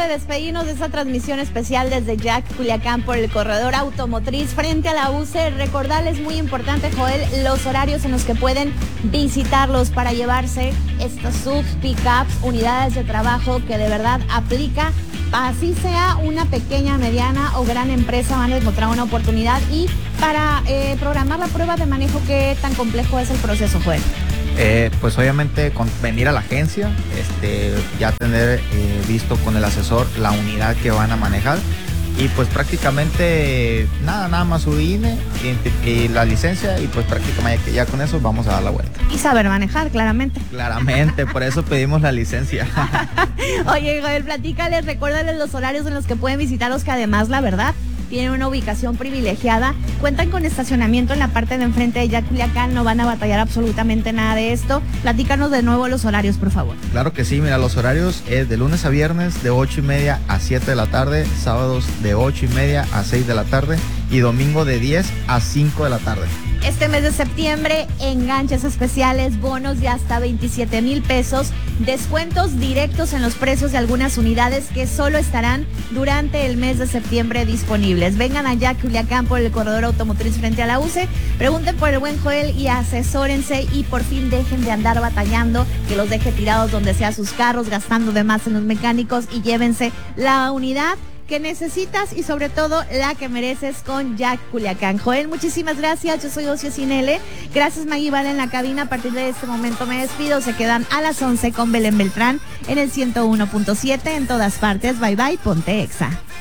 de despedirnos de esta transmisión especial desde Jack Culiacán por el corredor automotriz frente a la UCE, recordarles muy importante, Joel, los horarios en los que pueden visitarlos para llevarse estos subs, pickups, unidades de trabajo que de verdad aplica. Así sea una pequeña, mediana o gran empresa, van a encontrar una oportunidad. Y para programar la prueba de manejo, ¿qué tan complejo es el proceso, Joel? Pues obviamente venir a la agencia, ya tener visto con el asesor la unidad que van a manejar y pues prácticamente nada más su INE y la licencia y pues prácticamente ya con eso vamos a dar la vuelta. Y saber manejar, claramente. Claramente, por eso pedimos la licencia. Oye, Joel, platícales, recuérdales los horarios en los que pueden visitarlos, que además, la verdad, tienen una ubicación privilegiada, cuentan con estacionamiento en la parte de enfrente de Jack Culiacán, no van a batallar absolutamente nada de esto. Platícanos de nuevo los horarios, por favor. Claro que sí, mira, los horarios es de lunes a viernes de 8:30 a 7 de la tarde, sábados de 8:30 a 6 de la tarde y domingo de 10 a 5 de la tarde. Este mes de septiembre, enganches especiales, bonos de hasta 27,000 pesos, descuentos directos en los precios de algunas unidades que solo estarán durante el mes de septiembre disponibles. Vengan allá a Culiacán por el corredor automotriz frente a la UCE, pregunten por el buen Joel y asesórense y por fin dejen de andar batallando, que los deje tirados donde sea sus carros, gastando de más en los mecánicos y llévense la unidad que necesitas y sobre todo la que mereces con Jack Culiacán. Joel, muchísimas gracias. Yo soy Ocio Cinele. Gracias, Maggie Vale, en la cabina. A partir de este momento me despido. Se quedan a las 11 con Belén Beltrán en el 101.7 en todas partes. Bye bye, ponte Exa.